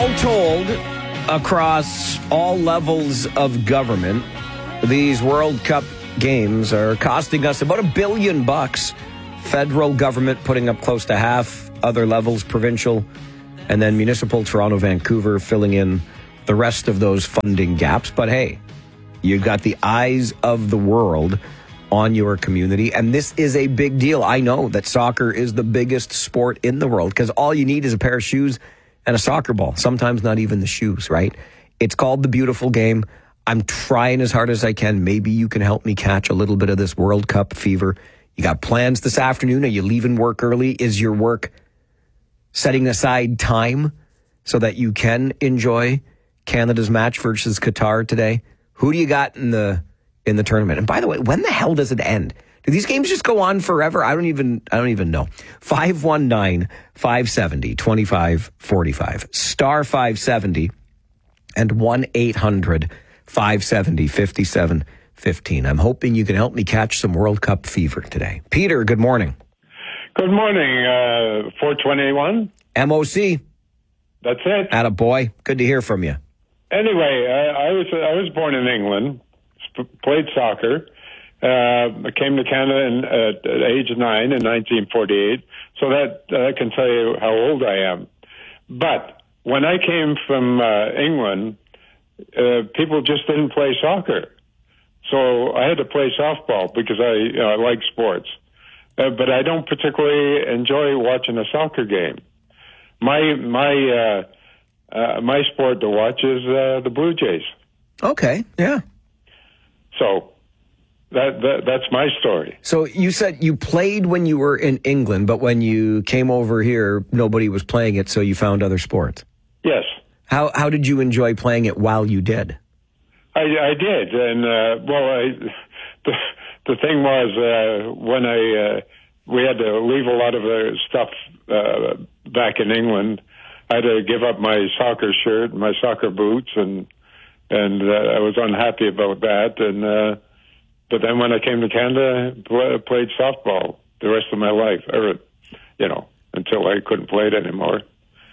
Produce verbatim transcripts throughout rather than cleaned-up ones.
All told, across all levels of government, these World Cup games are costing us about a billion bucks. Federal government putting up close to half, other levels, provincial, and then municipal, Toronto, Vancouver, filling in the rest of those funding gaps. But hey, you've got the eyes of the world on your community, and this is a big deal. I know that soccer is the biggest sport in the world because all you need is a pair of shoes and a soccer ball. Sometimes not even the shoes, right? It's called the beautiful game. I'm trying as hard as I can. Maybe you can help me catch a little bit of this World Cup fever. You got plans this afternoon? Are you leaving work early? Is your work setting aside time so that you can enjoy Canada's match versus Qatar today? Who do you got in the in the tournament? And by the way, when the hell does it end? Do these games just go on forever? I don't even I don't even know. five one nine, five seven zero, two five four five. Star five seventy and one eight hundred, five seven zero, five seven one five. I'm hoping you can help me catch some World Cup fever today. Peter, good morning. Good morning, uh, four twenty-one. M O C. That's it. Attaboy. Good to hear from you. Anyway, uh, I was I was born in England, sp- played soccer. Uh, I came to Canada in, uh, at age nine in nineteen forty-eight, so that uh, can tell you how old I am. But when I came from uh, England, uh, people just didn't play soccer. So I had to play softball because I, you know, I like sports. Uh, but I don't particularly enjoy watching a soccer game. My my uh, uh, my sport to watch is uh, the Blue Jays. Okay, yeah. So that, that that's my story. So you said you played when you were in England, but when you came over here, nobody was playing it, so you found other sports. Yes. How how did you enjoy playing it while you did? I, I did, and uh, well, I, the the thing was uh, when I uh, we had to leave a lot of the stuff uh, back in England. I had to give up my soccer shirt, my soccer boots, and and uh, I was unhappy about that. And uh, but then when I came to Canada, I played softball the rest of my life, or you know, until I couldn't play it anymore.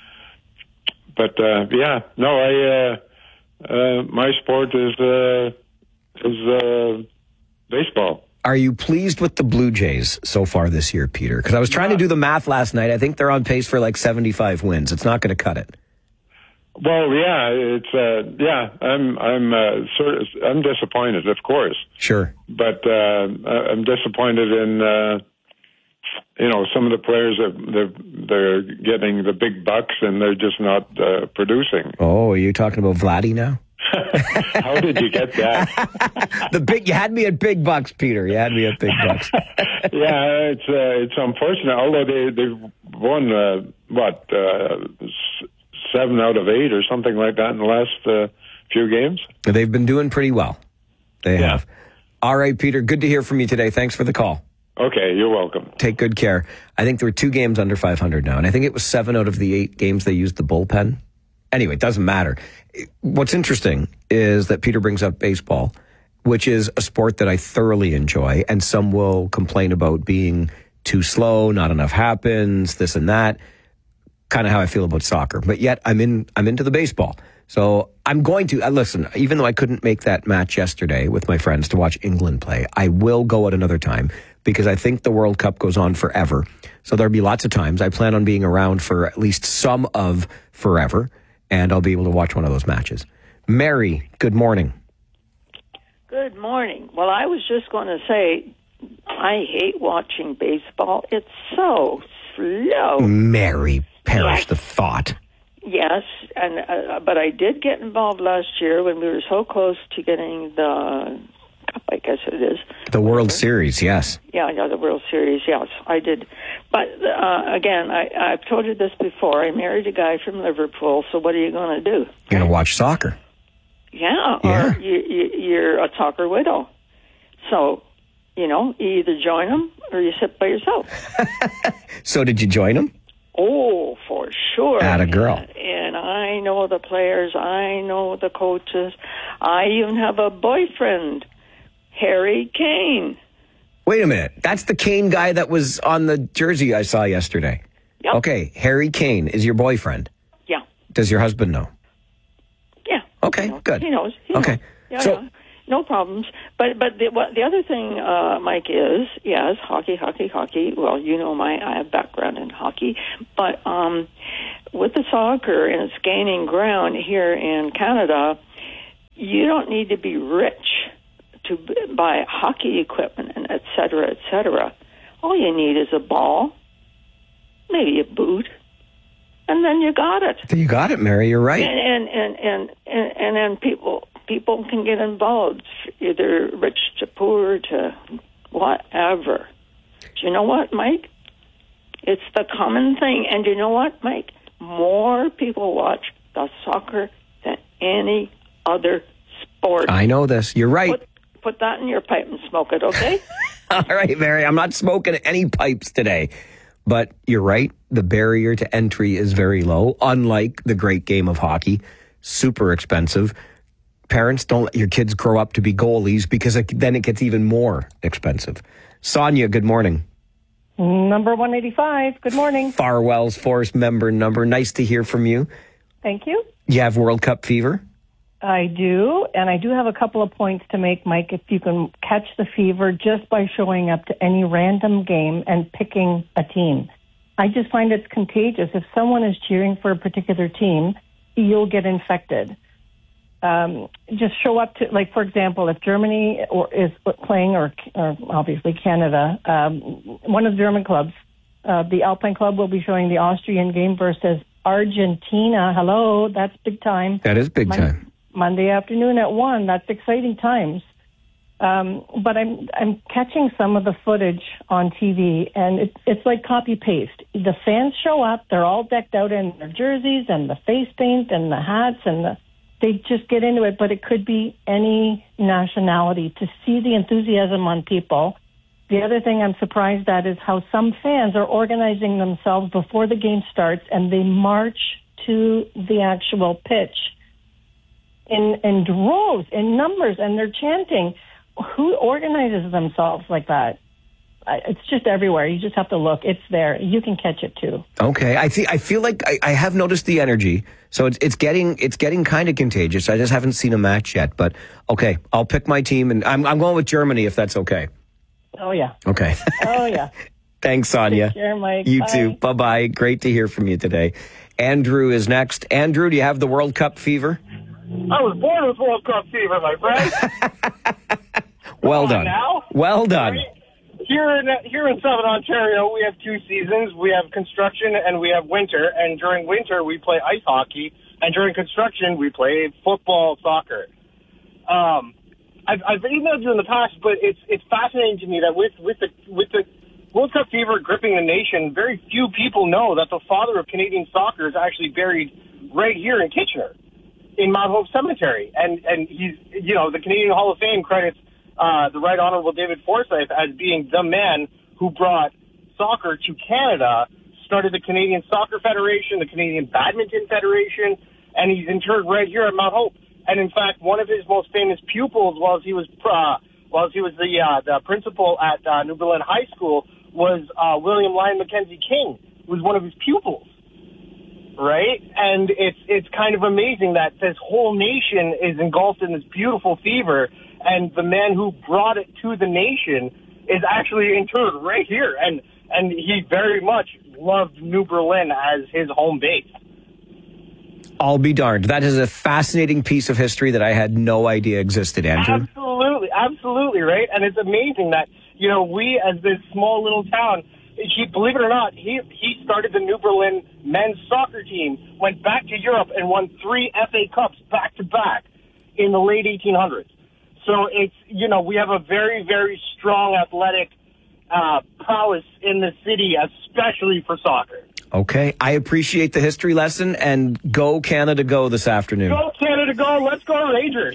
But uh, yeah, no, I. Uh, Uh, my sport is uh, is uh, baseball. Are you pleased with the Blue Jays so far this year, Peter? Because I was trying yeah. to do the math last night. I think they're on pace for like seventy-five wins. It's not going to cut it. Well, yeah, it's uh, yeah. I'm I'm uh, sort of, I'm disappointed, of course. Sure, but uh, I'm disappointed in uh, you know some of the players that they're they're getting the big bucks and they're just not uh, producing. Oh, are you talking about Vladdy now? How did you get that? the big you had me at big bucks, Peter. You had me at big bucks. yeah, it's uh, it's unfortunate. Although they they've won uh, what uh, seven out of eight or something like that in the last uh, few games. They've been doing pretty well. They yeah. have. All right, Peter. Good to hear from you today. Thanks for the call. Okay, you're welcome. Take good care. I think there were two games under five hundred now, and I think it was seven out of the eight games they used the bullpen. Anyway, it doesn't matter. What's interesting is that Peter brings up baseball, which is a sport that I thoroughly enjoy, and some will complain about being too slow, not enough happens, this and that. Kind of how I feel about soccer, but yet I'm in. I'm into the baseball. So I'm going to, uh, listen, even though I couldn't make that match yesterday with my friends to watch England play, I will go at another time because I think the World Cup goes on forever. So there'll be lots of times. I plan on being around for at least some of forever, and I'll be able to watch one of those matches. Mary, good morning. Good morning. Well, I was just going to say, I hate watching baseball. It's so slow. Mary, perish yes. the thought. Yes, and uh, but I did get involved last year when we were so close to getting the Cup, I guess it is. The World Series, yes. Yeah, yeah, the World Series, yes, I did. But uh, again, I, I've told you this before. I married a guy from Liverpool, so what are you going to do? You're going to watch soccer. Yeah, yeah. or you, you, you're a soccer widow. So, you know, you either join them or you sit by yourself. So did you join them? Oh, for sure. Atta girl. And, and I know the players. I know the coaches. I even have a boyfriend, Harry Kane. Wait a minute. That's the Kane guy that was on the jersey I saw yesterday. Yep. Okay, Harry Kane is your boyfriend. Yeah. Does your husband know? Yeah. Okay, he knows. good. He knows. He okay. knows. Yeah, so, yeah. No problems. But but the, what, the other thing, uh, Mike, is, yes, hockey, hockey, hockey. Well, you know, my I have background in hockey. But um, with the soccer, and it's gaining ground here in Canada, you don't need to be rich to b- buy hockey equipment and et cetera, et cetera. All you need is a ball, maybe a boot, and then you got it. You got it, Mary. You're right. And and and and, and, and then people people can get involved, either rich to poor to whatever. Do you know what, Mike? It's the common thing. And you know what, Mike? More people watch the soccer than any other sport. I know this. You're right. Put, put that in your pipe and smoke it, okay? All right, Mary. I'm not smoking any pipes today. But you're right. The barrier to entry is very low, unlike the great game of hockey. Super expensive. Parents, don't let your kids grow up to be goalies because it, then it gets even more expensive. Sonia, good morning. Number one eighty-five, good morning. Farwell's Force member number. Nice to hear from you. Thank you. You have World Cup fever? I do, and I do have a couple of points to make, Mike, if you can catch the fever just by showing up to any random game and picking a team. I just find it's contagious. If someone is cheering for a particular team, you'll get infected. Um, just show up to, like, for example, if Germany or is playing, or, or obviously Canada, um, one of the German clubs, uh, the Alpine Club will be showing the Austrian game versus Argentina. Hello, that's big time. That is big Mon- time. Monday afternoon at one. That's exciting times. Um, but I'm I'm catching some of the footage on T V, and it, it's like copy paste. The fans show up; they're all decked out in their jerseys and the face paint and the hats, and the, they just get into it. But it could be any nationality. To see the enthusiasm on people. The other thing I'm surprised at is how some fans are organizing themselves before the game starts, and they march to the actual pitch in in droves, in numbers, and they're chanting. Who organizes themselves like that? It's just everywhere. You just have to look. It's there. You can catch it too. Okay, I think I feel like I, I have noticed the energy, so it's it's getting it's getting kind of contagious. I just haven't seen a match yet, but okay, I'll pick my team, and I'm I'm going with Germany if that's okay. Oh yeah. Okay. Oh yeah. Thanks, Sonia. Take care, Mike. You Bye. too. Bye bye. Great to hear from you today. Andrew is next. Andrew, do you have the World Cup fever? I was born with World Cup fever, my friend. Well done. Now? Well done. Right? Here in here in Southern Ontario, we have two seasons. We have construction and we have winter. And during winter, we play ice hockey. And during construction, we play football, soccer. Um, I've, I've emailed you in the past, but it's it's fascinating to me that with with the with the World Cup fever gripping the nation, very few people know that the father of Canadian soccer is actually buried right here in Kitchener, in Mount Hope Cemetery. And and he's, you know, the Canadian Hall of Fame credits uh, the Right Honorable David Forsyth as being the man who brought soccer to Canada, started the Canadian Soccer Federation, the Canadian Badminton Federation, and he's interred right here at Mount Hope. And in fact, one of his most famous pupils, while he was uh, while he was the uh, the principal at uh, New Berlin High School, was uh, William Lyon Mackenzie King, who was one of his pupils. Right? And it's it's kind of amazing that this whole nation is engulfed in this beautiful fever, and the man who brought it to the nation is actually interred right here. And, and he very much loved New Berlin as his home base. I'll be darned. That is a fascinating piece of history that I had no idea existed, Andrew. Absolutely, absolutely, right? And it's amazing that, you know, we as this small little town, he, believe it or not, he he started the New Berlin men's soccer team, went back to Europe and won three F A Cups back to back in the late eighteen hundreds. So it's, you know, we have a very, very strong athletic uh, prowess in the city, especially for soccer. Okay, I appreciate the history lesson, and go Canada go this afternoon. Go Canada go, let's go Rangers.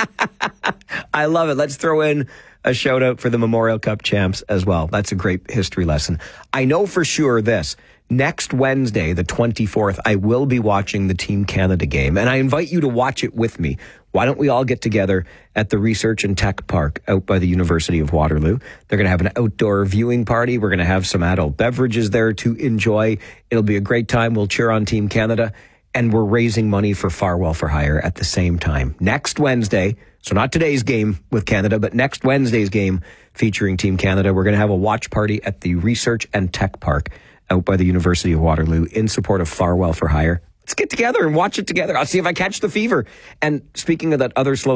I love it. Let's throw in a shout out for the Memorial Cup champs as well. That's a great history lesson. I know for sure this. Next Wednesday, the twenty-fourth, I will be watching the Team Canada game, and I invite you to watch it with me. Why don't we all get together at the Research and Tech Park out by the University of Waterloo? They're going to have an outdoor viewing party. We're going to have some adult beverages there to enjoy. It'll be a great time. We'll cheer on Team Canada. and we're raising money for Farwell for Hire at the same time. Next Wednesday, so not today's game with Canada, but next Wednesday's game featuring Team Canada, we're going to have a watch party at the Research and Tech Park out by the University of Waterloo in support of Farwell for Hire. Let's get together and watch it together. I'll see if I catch the fever. And speaking of that other slow